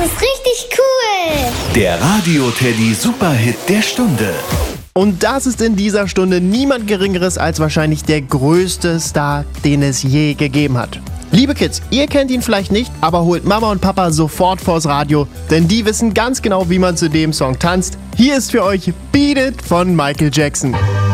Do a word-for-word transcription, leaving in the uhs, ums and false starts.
ist richtig cool. Der Radio-Teddy Superhit der Stunde. Und das ist in dieser Stunde niemand Geringeres als wahrscheinlich der größte Star, den es je gegeben hat. Liebe Kids, ihr kennt ihn vielleicht nicht, aber holt Mama und Papa sofort vors Radio, denn die wissen ganz genau, wie man zu dem Song tanzt. Hier ist für euch Beat It von Michael Jackson.